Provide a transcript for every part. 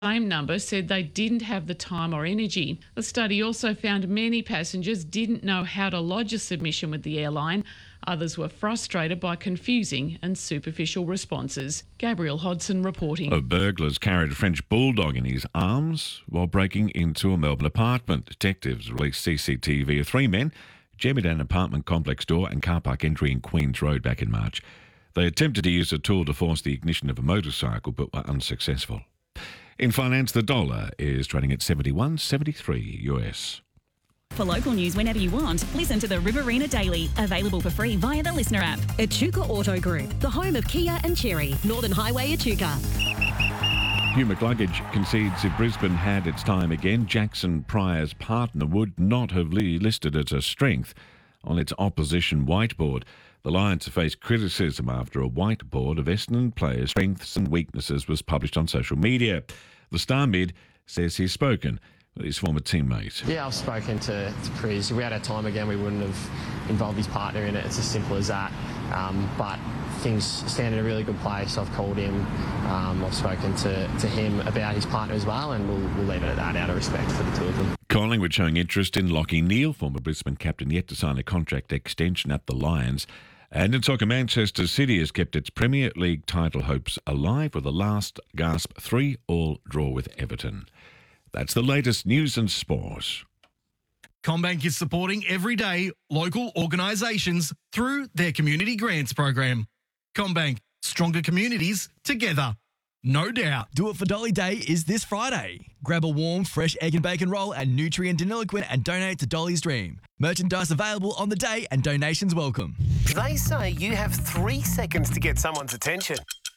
same number said they didn't have the time or energy. The study also found many passengers didn't know how to lodge a submission with the airline. Others were frustrated by confusing and superficial responses. Gabriel Hodson reporting. Burglars carried a French bulldog in his arms while breaking into a Melbourne apartment. Detectives released CCTV of 3 men jammed an apartment complex door and car park entry in Queens Road back in March. They attempted to use a tool to force the ignition of a motorcycle but were unsuccessful. In finance, the dollar is trading at 71.73 US. For local news whenever you want, listen to the Riverina Daily, available for free via the Listener app. Echuca Auto Group, the home of Kia and Cherry, Northern Highway Echuca. Hugh McCluggage concedes if Brisbane had its time again, Jackson Pryor's partner would not have listed it as strength on its opposition whiteboard. The Lions have faced criticism after a whiteboard of Essendon players' strengths and weaknesses was published on social media. The star mid says he's spoken with his former teammate. Yeah, I've spoken to Priz. If we had our time again, we wouldn't have involved his partner in it. It's as simple as that. But things stand in a really good place. I've called him. I've spoken to him about his partner as well, and we'll leave it at that out of respect for the two of them. Collingwood showing interest in Lachie Neale, former Brisbane captain, yet to sign a contract extension at the Lions. And in soccer, Manchester City has kept its Premier League title hopes alive with a last gasp 3-3 draw with Everton. That's the latest news and sport. CommBank is supporting everyday local organisations through their community grants program. CommBank, stronger communities together. No doubt. Do It for Dolly Day is this Friday. Grab a warm, fresh egg and bacon roll and nutrient deniliquin and donate to Dolly's Dream. Merchandise available on the day and donations welcome. They say you have 3 seconds to get someone's attention.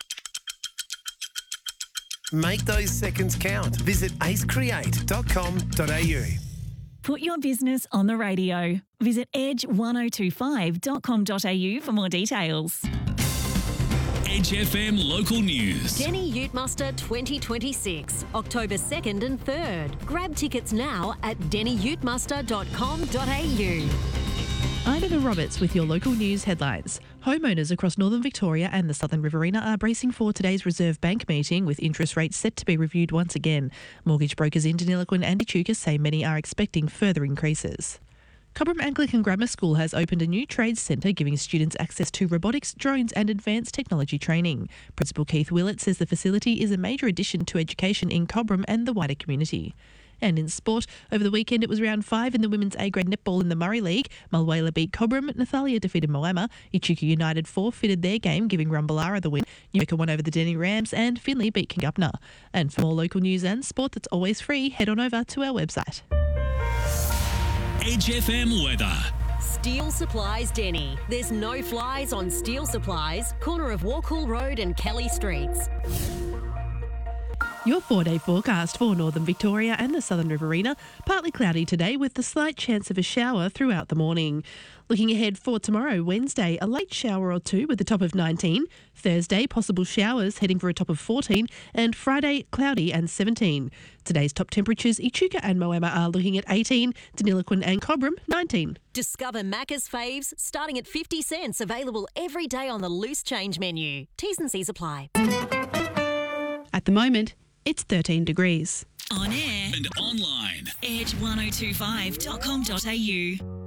Make those seconds count. Visit acecreate.com.au. Put your business on the radio. Visit edge1025.com.au for more details. Edge FM local news. Denny Ute Muster 2026, October 2nd and 3rd. Grab tickets now at dennyutemuster.com.au. I'm Emma Roberts with your local news headlines. Homeowners across northern Victoria and the southern Riverina are bracing for today's Reserve Bank meeting, with interest rates set to be reviewed once again. Mortgage brokers in Deniliquin and Echuca say many are expecting further increases. Cobram Anglican Grammar School has opened a new trades centre giving students access to robotics, drones and advanced technology training. Principal Keith Willett says the facility is a major addition to education in Cobram and the wider community. And in sport, over the weekend it was round 5 in the women's A-grade netball in the Murray League. Mulwala beat Cobram, Nathalia defeated Moama, Echuca United forfeited their game, giving Rumballara the win. Newmarket won over the Denny Rams and Finley beat Kingupna. And for more local news and sport that's always free, head on over to our website. Edge FM weather. Steel Supplies Denny. There's no flies on Steel Supplies, corner of Walkall Road and Kelly Streets. Your 4-day forecast for northern Victoria and the southern Riverina. Partly cloudy today with the slight chance of a shower throughout the morning. Looking ahead for tomorrow, Wednesday, a late shower or two with a top of 19. Thursday, possible showers heading for a top of 14. And Friday, cloudy and 17. Today's top temperatures, Echuca and Moama are looking at 18. Deniliquin and Cobram, 19. Discover Macca's Faves starting at 50 cents, available every day on the loose change menu. T's and C's apply. At the moment, it's 13 degrees. On air And online. edge1025.com.au.